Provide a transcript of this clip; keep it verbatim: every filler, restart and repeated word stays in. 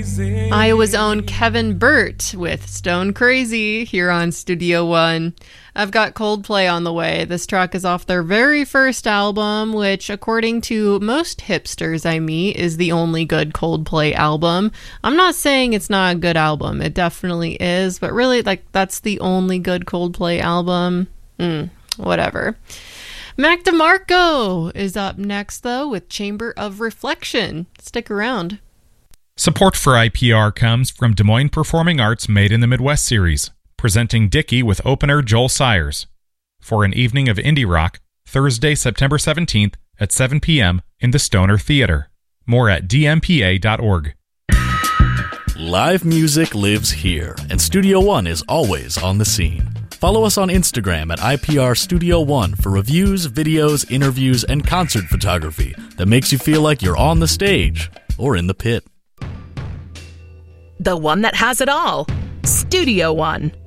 crazy. Iowa's own Kevin Burt with Stone Crazy here on Studio One. I've got Coldplay on the way. This track is off their very first album, which, according to most hipsters I meet, is the only good Coldplay album. I'm not saying it's not a good album. It definitely is, but really, like, that's the only good Coldplay album. Mm, whatever. Mac DeMarco is up next, though, with Chamber of Reflection. Stick around. Support for I P R comes from Des Moines Performing Arts Made in the Midwest series, presenting Dickie with opener Joel Sayers for an evening of indie rock, Thursday, September seventeenth at seven p.m. in the Stoner Theater. More at d m p a dot org. Live music lives here, and Studio One is always on the scene. Follow us on Instagram at I P R Studio One for reviews, videos, interviews, and concert photography that makes you feel like you're on the stage or in the pit. The one that has it all. Studio One.